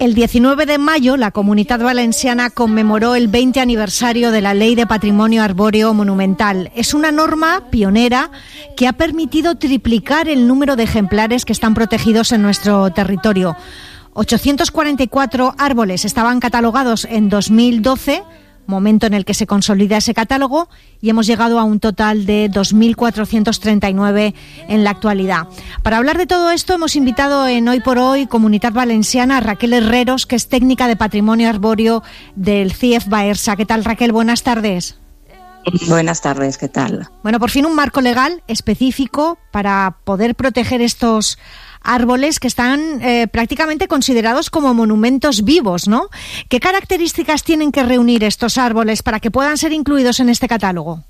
El 19 de mayo, la Comunitat Valenciana conmemoró el 20 aniversario de la Ley de Patrimonio Arbóreo Monumental. Es una norma pionera que ha permitido triplicar el número de ejemplares que están protegidos en nuestro territorio. 844 árboles estaban catalogados en 2012, momento en el que se consolida ese catálogo, y hemos llegado a un total de 2.439 en la actualidad. Para hablar de todo esto hemos invitado en Hoy por Hoy Comunitat Valenciana a Raquel Herreros, que es técnica de patrimonio arbóreo del CIEF Baersa. ¿Qué tal, Raquel? Buenas tardes. Buenas tardes, ¿qué tal? Bueno, por fin un marco legal específico para poder proteger estos árboles que están prácticamente considerados como monumentos vivos, ¿no? ¿Qué características tienen que reunir estos árboles para que puedan ser incluidos en este catálogo?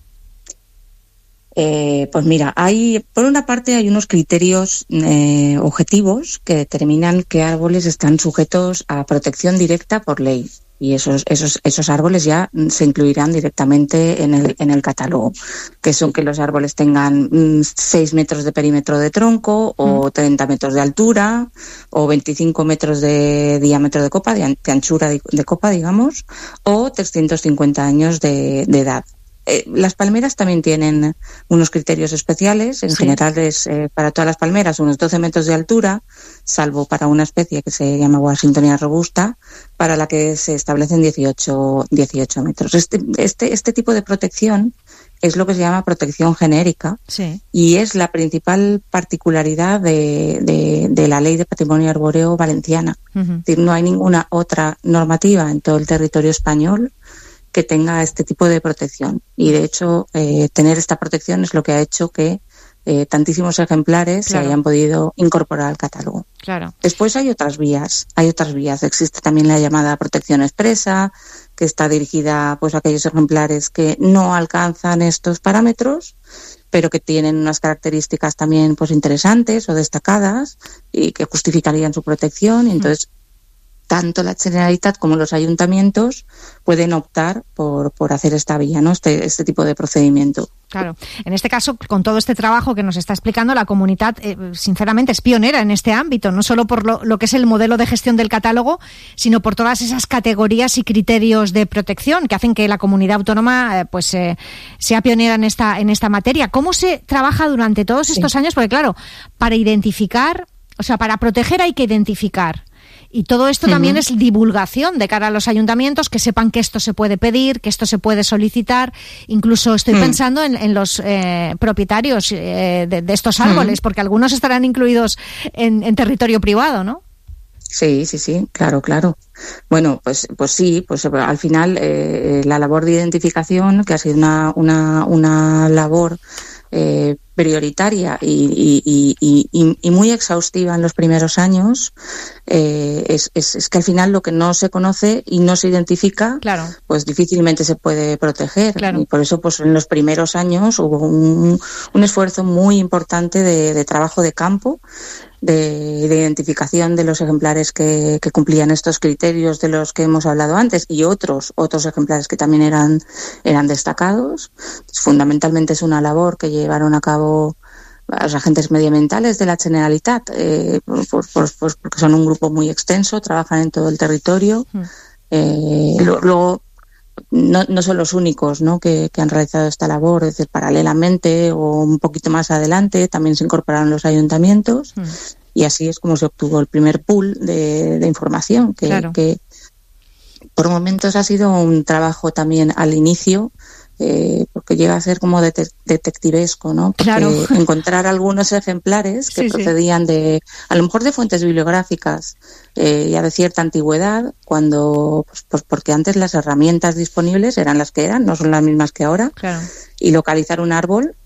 Pues mira, por una parte hay unos criterios objetivos que determinan qué árboles están sujetos a protección directa por ley. Y esos árboles ya se incluirán directamente en el catálogo, que son que los árboles tengan 6 metros de perímetro de tronco, o 30 metros de altura, o 25 metros de diámetro de copa, de anchura de copa, digamos, o 350 años de edad. Las palmeras también tienen unos criterios especiales. En general es para todas las palmeras unos 12 metros de altura, salvo para una especie que se llama Washingtonia robusta, para la que se establecen 18 metros. Este tipo de protección es lo que se llama protección genérica, y es la principal particularidad de la Ley de Patrimonio Arbóreo Valenciana. Es decir, no hay ninguna otra normativa en todo el territorio español que tenga este tipo de protección. Y de hecho, tener esta protección es lo que ha hecho que tantísimos ejemplares se hayan podido incorporar al catálogo. Claro. Después hay otras vías. Existe también la llamada protección expresa, que está dirigida pues a aquellos ejemplares que no alcanzan estos parámetros, pero que tienen unas características también pues interesantes o destacadas y que justificarían su protección. Y entonces tanto la Generalitat como los ayuntamientos pueden optar por hacer esta vía, ¿no? Este tipo de procedimiento. Claro. En este caso, con todo este trabajo que nos está explicando, la Comunitat, sinceramente, es pionera en este ámbito, no solo por lo que es el modelo de gestión del catálogo, sino por todas esas categorías y criterios de protección que hacen que la comunidad autónoma sea pionera en esta materia. ¿Cómo se trabaja durante todos estos años? Porque, claro, para proteger hay que identificar. Y todo esto también es divulgación de cara a los ayuntamientos, que sepan que esto se puede pedir, que esto se puede solicitar. Incluso estoy pensando en los propietarios de estos árboles, porque algunos estarán incluidos en territorio privado, ¿no? Sí, claro. Bueno, pues sí, al final la labor de identificación, que ha sido una labor prioritaria y muy exhaustiva en los primeros años, es que al final lo que no se conoce y no se identifica, pues difícilmente se puede proteger. Claro. Y por eso pues en los primeros años hubo un esfuerzo muy importante de trabajo de campo, de identificación de los ejemplares que cumplían estos criterios de los que hemos hablado antes, y otros ejemplares que también eran destacados. Fundamentalmente es una labor que llevaron a cabo los agentes medioambientales de la Generalitat, porque son un grupo muy extenso, trabajan en todo el territorio. Luego no son los únicos, ¿no?, que han realizado esta labor. Es decir, paralelamente o un poquito más adelante también se incorporaron los ayuntamientos, y así es como se obtuvo el primer pool de información, que por momentos ha sido un trabajo también al inicio, porque llega a ser como detectivesco, ¿no? Porque encontrar algunos ejemplares que procedían a lo mejor de fuentes bibliográficas ya de cierta antigüedad, porque antes las herramientas disponibles eran las que eran, no son las mismas que ahora, y localizar un árbol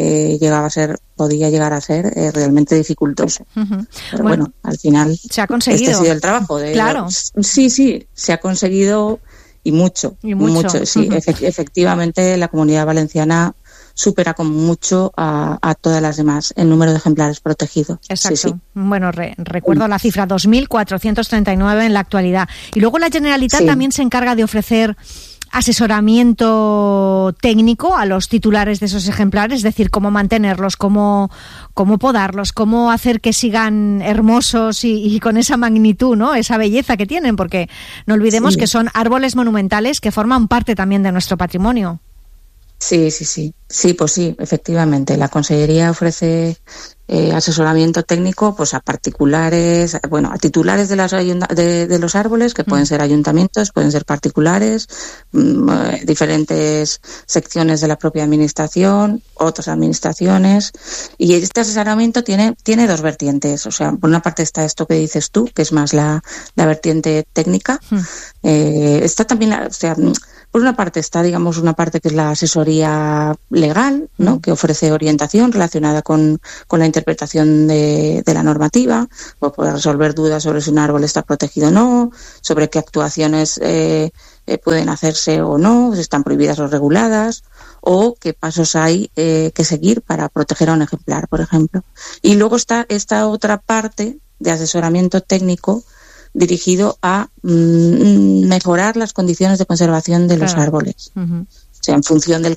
podía llegar a ser realmente dificultoso. Pero bueno, al final se ha conseguido. Este ha sido el trabajo Sí, se ha conseguido. Y mucho. Sí, efectivamente la Comunidad Valenciana supera con mucho a todas las demás en número de ejemplares protegidos. Exacto. Sí. Bueno, recuerdo la cifra, 2.439 en la actualidad. Y luego la Generalitat también se encarga de ofrecer asesoramiento técnico a los titulares de esos ejemplares, es decir, cómo mantenerlos, cómo podarlos, cómo hacer que sigan hermosos y con esa magnitud, ¿no? Esa belleza que tienen, porque no olvidemos que son árboles monumentales que forman parte también de nuestro patrimonio. Sí, pues sí, efectivamente. La Consellería ofrece asesoramiento técnico pues a particulares, a titulares de los árboles, que pueden ser ayuntamientos, pueden ser particulares, diferentes secciones de la propia administración, otras administraciones, y este asesoramiento tiene dos vertientes. O sea, por una parte está esto que dices tú, que es más la vertiente técnica. Está también por una parte está, digamos, una parte que es la asesoría legal, ¿no? Que ofrece orientación relacionada con la interpretación de la normativa, o poder resolver dudas sobre si un árbol está protegido o no, sobre qué actuaciones pueden hacerse o no, si están prohibidas o reguladas, o qué pasos hay que seguir para proteger a un ejemplar, por ejemplo. Y luego está esta otra parte de asesoramiento técnico dirigido a mejorar las condiciones de conservación de los árboles. O sea, en función del